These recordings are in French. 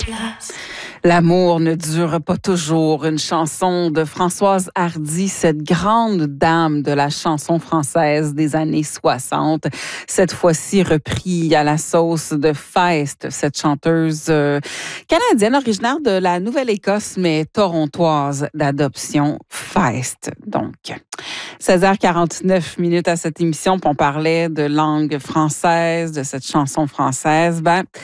L'amour ne dure pas toujours. Une chanson de Françoise Hardy, cette grande dame de la chanson française des années 60. Cette fois-ci repris à la sauce de Feist, cette chanteuse canadienne originaire de la Nouvelle-Écosse, mais torontoise d'adoption, Feist. Donc, 16h49 à cette émission, puis on parlait de langue française, de cette chanson française.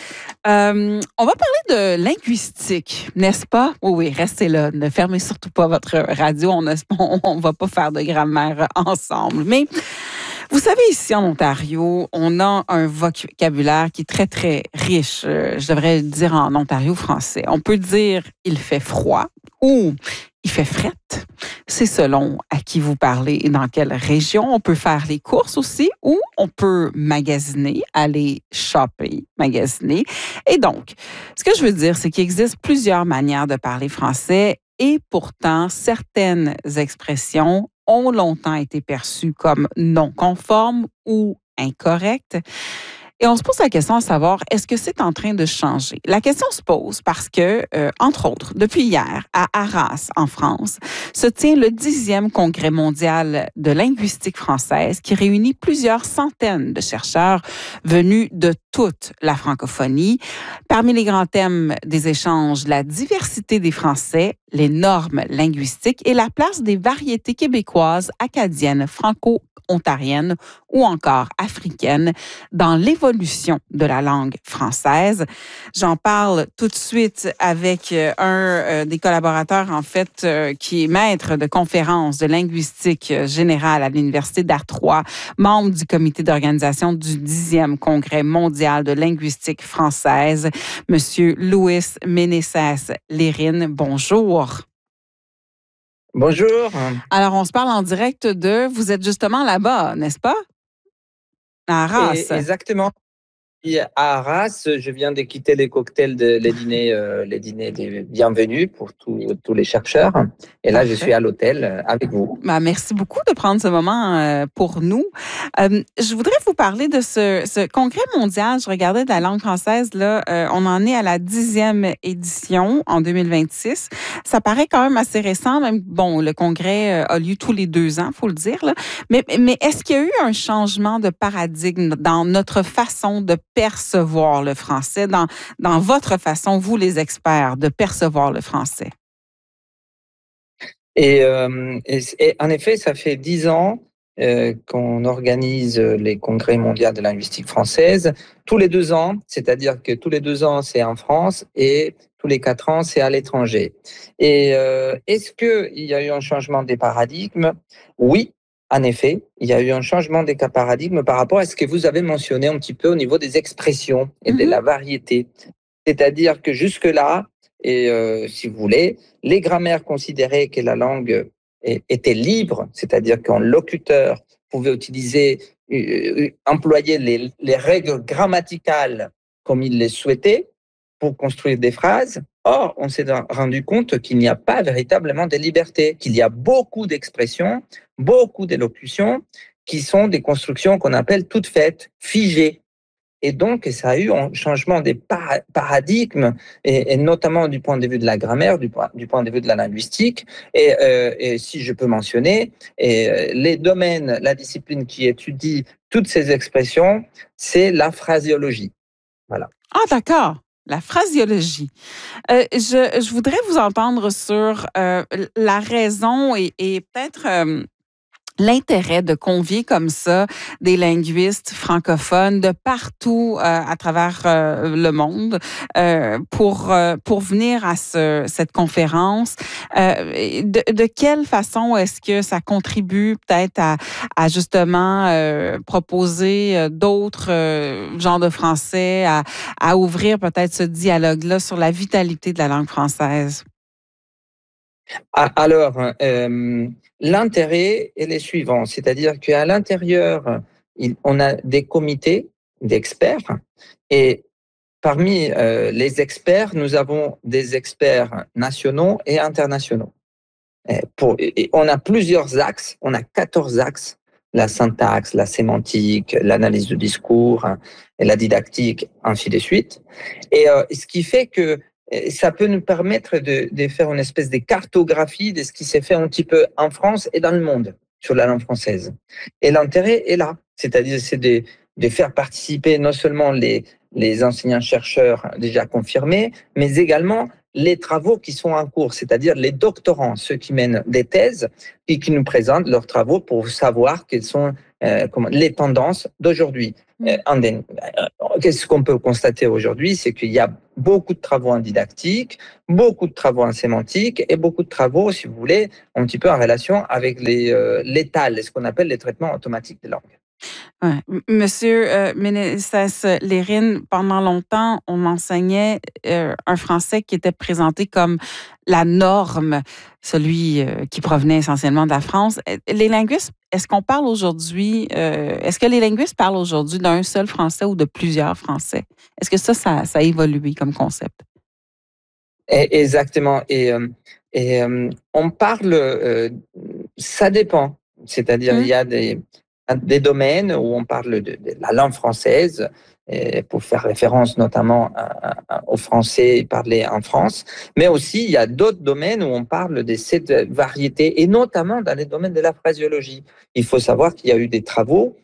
On va parler de linguistique, n'est-ce pas? Oui, restez là. Ne fermez surtout pas votre radio. On ne va pas faire de grammaire ensemble. Mais vous savez, ici en Ontario, on a un vocabulaire qui est très, très riche. Je devrais dire en Ontario français. On peut dire « il fait froid » ou « il fait frette ». C'est selon à qui vous parlez et dans quelle région. On peut faire les courses aussi ou on peut magasiner, aller shopper, magasiner. Et donc, ce que je veux dire, c'est qu'il existe plusieurs manières de parler français et pourtant, certaines expressions ont longtemps été perçues comme non conformes ou incorrectes. Et on se pose la question à savoir, est-ce que c'est en train de changer? La question se pose parce que, entre autres, depuis hier, à Arras, en France, se tient le 10e Congrès mondial de linguistique française qui réunit plusieurs centaines de chercheurs venus de toute la francophonie. Parmi les grands thèmes des échanges, la diversité des Français, les normes linguistiques et la place des variétés québécoises, acadiennes, franco-ontariennes ou encore africaines dans l'évolution de la langue française. J'en parle tout de suite avec un des collaborateurs, en fait, qui est maître de conférences de linguistique générale à l'Université d'Artois, membre du comité d'organisation du 10e Congrès mondial de linguistique française, Monsieur Louis Ménessès-Lérine. Bonjour. Bonjour. Alors, on se parle en direct de... Vous êtes justement là-bas, n'est-ce pas? À Arras. Exactement. À Arras, je viens de quitter les cocktails, les dîners des bienvenus pour tous les chercheurs. Et là, Parfait. Je suis à l'hôtel avec vous. Merci beaucoup de prendre ce moment pour nous. Je voudrais vous parler de ce congrès mondial. Je regardais de la langue française. Là, on en est à la 10e édition en 2026. Ça paraît quand même assez récent. Même, bon, le congrès a lieu tous les 2 ans, il faut le dire. Là. Mais est-ce qu'il y a eu un changement de paradigme dans notre façon de percevoir le français, dans votre façon, vous les experts, de percevoir le français? Et en effet, ça fait 10 ans qu'on organise les congrès mondiaux de linguistique française. Tous les 2 ans, c'est-à-dire que tous les 2 ans, c'est en France et tous les 4 ans, c'est à l'étranger. Et est-ce qu'il y a eu un changement des paradigmes? Oui. En effet, il y a eu un changement des paradigmes par rapport à ce que vous avez mentionné un petit peu au niveau des expressions et de la variété. C'est-à-dire que jusque-là, et si vous voulez, les grammaires considéraient que la langue était libre, c'est-à-dire qu'un locuteur pouvait utiliser, employer les règles grammaticales comme il les souhaitait pour construire des phrases. Or, on s'est rendu compte qu'il n'y a pas véritablement de liberté, qu'il y a beaucoup d'expressions, beaucoup d'élocutions qui sont des constructions qu'on appelle toutes faites, figées. Et donc, ça a eu un changement des paradigmes, et notamment du point de vue de la grammaire, du point de vue de la linguistique. Et si je peux mentionner, les domaines, la discipline qui étudie toutes ces expressions, c'est la phraséologie. Voilà. Ah, d'accord. La phraséologie. Je voudrais vous entendre sur la raison et peut-être l'intérêt de convier comme ça des linguistes francophones de partout à travers le monde pour venir à cette conférence. De quelle façon est-ce que ça contribue peut-être à justement proposer d'autres genres de français, à ouvrir peut-être ce dialogue-là sur la vitalité de la langue française? Alors, l'intérêt est le suivant, c'est-à-dire qu'à l'intérieur, on a des comités d'experts et parmi les experts, nous avons des experts nationaux et internationaux. Et on a plusieurs axes, on a 14 axes, la syntaxe, la sémantique, l'analyse du discours, et la didactique, ainsi de suite. Et ce qui fait que ça peut nous permettre de faire une espèce de cartographie de ce qui s'est fait un petit peu en France et dans le monde sur la langue française. Et l'intérêt est là, c'est-à-dire c'est de faire participer non seulement les enseignants-chercheurs déjà confirmés, mais également les travaux qui sont en cours, c'est-à-dire les doctorants, ceux qui mènent des thèses et qui nous présentent leurs travaux pour savoir quelles sont les tendances d'aujourd'hui. Qu'est-ce qu'on peut constater aujourd'hui, c'est qu'il y a beaucoup de travaux en didactique, beaucoup de travaux en sémantique et beaucoup de travaux, si vous voulez, un petit peu en relation avec les TAL, ce qu'on appelle les traitements automatiques des langues. Ouais. Monsieur Ménécès Lérine, pendant longtemps, on enseignait un français qui était présenté comme la norme, celui qui provenait essentiellement de la France. Les linguistes, est-ce qu'on parle aujourd'hui, est-ce que les linguistes parlent aujourd'hui d'un seul français ou de plusieurs français? Est-ce que ça a évolué comme concept? Exactement. On parle, ça dépend. C'est-à-dire, il y a des domaines où on parle de la langue française, pour faire référence notamment aux Français parlés en France, mais aussi il y a d'autres domaines où on parle de cette variété, et notamment dans les domaines de la phraséologie. Il faut savoir qu'il y a eu des travaux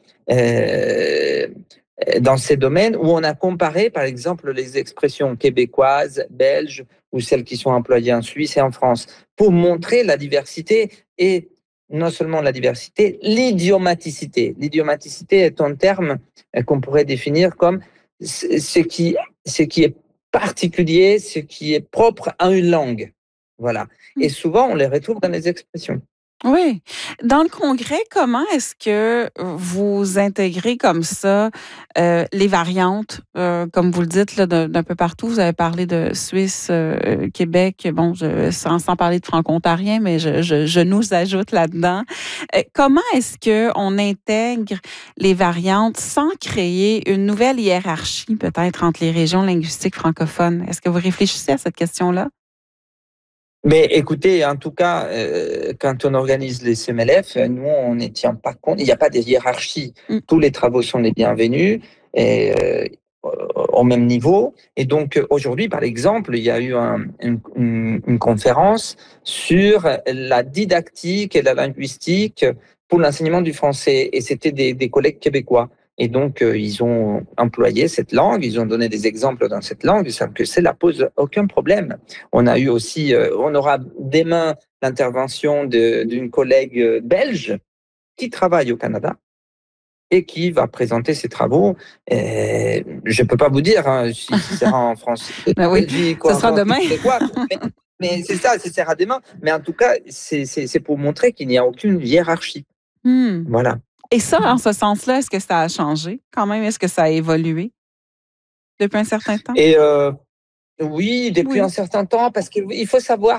dans ces domaines où on a comparé, par exemple, les expressions québécoises, belges ou celles qui sont employées en Suisse et en France, pour montrer la diversité et non seulement la diversité, l'idiomaticité. L'idiomaticité est un terme qu'on pourrait définir comme ce qui est particulier, ce qui est propre à une langue. Voilà. Et souvent, on les retrouve dans les expressions. Oui. Dans le congrès, comment est-ce que vous intégrez comme ça les variantes, comme vous le dites, là, d'un peu partout? Vous avez parlé de Suisse, Québec, bon, sans parler de franco-ontarien, mais je nous ajoute là-dedans. Comment est-ce qu'on intègre les variantes sans créer une nouvelle hiérarchie, peut-être, entre les régions linguistiques francophones? Est-ce que vous réfléchissez à cette question-là? Mais écoutez, en tout cas, quand on organise les CMLF, nous, on ne tient pas compte, il n'y a pas de hiérarchie. Tous les travaux sont les bienvenus et au même niveau. Et donc, aujourd'hui, par exemple, il y a eu une conférence sur la didactique et la linguistique pour l'enseignement du français. Et c'était des collègues québécois. Et donc, ils ont employé cette langue, ils ont donné des exemples dans cette langue, ça que cela pose aucun problème. On a eu aussi, on aura demain l'intervention d'une collègue belge qui travaille au Canada et qui va présenter ses travaux. Je ne peux pas vous dire si ce sera en français, ben oui, Belgique, ce sera demain. Mais c'est ça, ce sera demain. Mais en tout cas, c'est pour montrer qu'il n'y a aucune hiérarchie. Voilà. Et ça, en ce sens-là, est-ce que ça a changé quand même? Est-ce que ça a évolué depuis un certain temps? Et oui, depuis un certain temps, parce qu'il faut savoir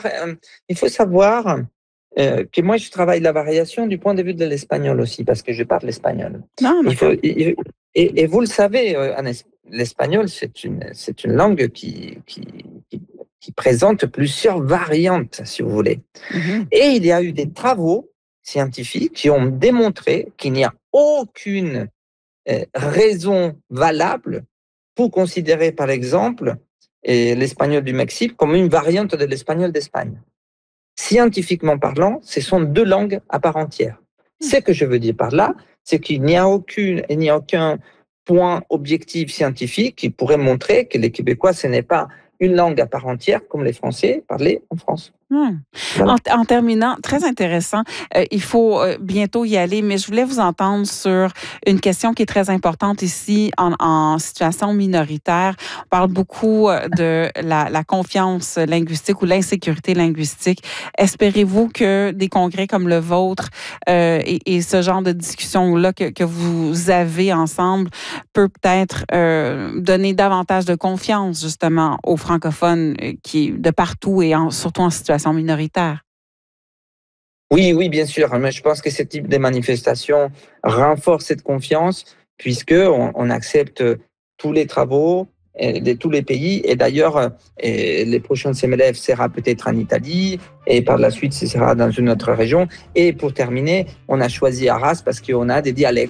que moi, je travaille la variation du point de vue de l'espagnol aussi, parce que je parle l'espagnol. Et vous le savez, l'espagnol, c'est une langue qui présente plusieurs variantes, si vous voulez. Et il y a eu des travaux scientifiques qui ont démontré qu'il n'y a aucune raison valable pour considérer, par exemple, l'espagnol du Mexique comme une variante de l'espagnol d'Espagne. Scientifiquement parlant, ce sont deux langues à part entière. Ce que je veux dire par là, c'est qu'il n'y a aucun point objectif scientifique qui pourrait montrer que les Québécois, ce n'est pas une langue à part entière comme les Français parlés en France. Voilà. En terminant, très intéressant. Il faut bientôt y aller, mais je voulais vous entendre sur une question qui est très importante ici en situation minoritaire. On parle beaucoup de la confiance linguistique ou l'insécurité linguistique. Espérez-vous que des congrès comme le vôtre et ce genre de discussion-là que vous avez ensemble peut-être donner davantage de confiance justement aux francophones qui de partout et surtout en situation minoritaire? Oui, bien sûr. Mais je pense que ce type de manifestation renforce cette confiance puisqu'on accepte tous les travaux de tous les pays. Et d'ailleurs, les prochains CMLF sera peut-être en Italie et par la suite, ce sera dans une autre région. Et pour terminer, on a choisi Arras parce qu'on a des dialectes.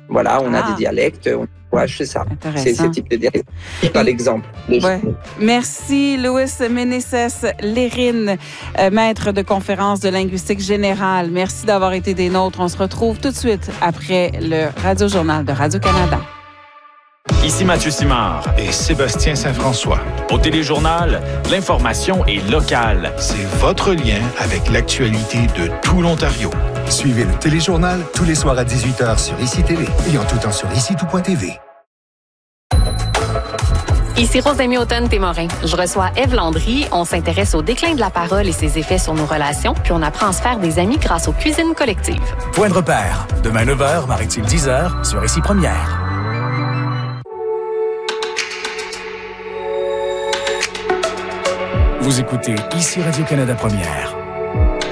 Voilà, on a des dialectes. Ouais, c'est ça. C'est ce type de dialecte. Par l'exemple. Ouais. Merci, Louis Meneses-Lérine, maître de conférence de linguistique générale. Merci d'avoir été des nôtres. On se retrouve tout de suite après le Radio-Journal de Radio-Canada. Ici Mathieu Simard et Sébastien Saint-François. Au Téléjournal, l'information est locale. C'est votre lien avec l'actualité de tout l'Ontario. Suivez le Téléjournal tous les soirs à 18h sur ICI TV et en tout temps sur ICI-tout.tv. Ici Rosemée Automne-Témorin. Je reçois Ève Landry. On s'intéresse au déclin de la parole et ses effets sur nos relations, puis on apprend à se faire des amis grâce aux cuisines collectives. Point de repère. Demain 9h, Maritime 10h, sur ICI Première. Vous écoutez ICI Radio-Canada Première.